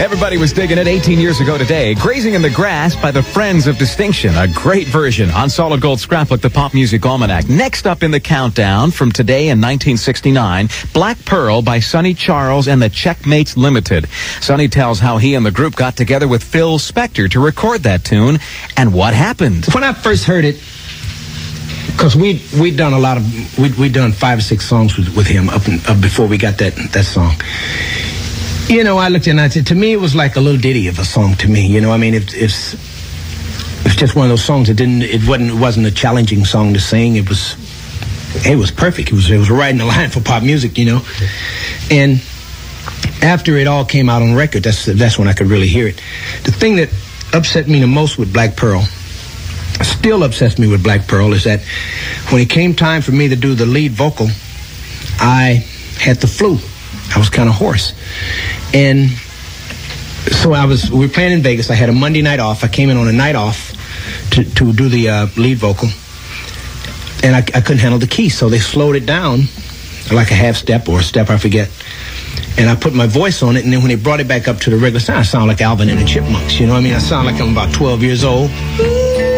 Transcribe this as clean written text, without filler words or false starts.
Everybody was digging it 18 years ago today. Grazing in the Grass by the Friends of Distinction. A great version on Solid Gold Scrapbook, the Pop Music Almanac. Next up in the countdown from today in 1969, Black Pearl by Sonny Charles and the Checkmates Limited. Sonny tells how he and the group got together with Phil Spector to record that tune and what happened. When I first heard it, because we'd done a lot of, we'd done 5 or 6 songs with him up before we got that song. You know, I looked at it and I said, to me, it was like a little ditty of a song to me. You know, I mean, it's just one of those songs that it wasn't a challenging song to sing. It was perfect. It was right in the line for pop music, you know. And after it all came out on record, that's when I could really hear it. The thing that upset me the most with Black Pearl, still upsets me with Black Pearl, is that when it came time for me to do the lead vocal, I had the flu. I was kind of hoarse. And so we were playing in Vegas. I had a Monday night off. I came in on a night off to do the lead vocal. And I couldn't handle the key, so they slowed it down like a half step or a step, I forget. And I put my voice on it, and then when they brought it back up to the regular sound, I sound like Alvin and the Chipmunks. You know what I mean? I sound like I'm about 12 years old.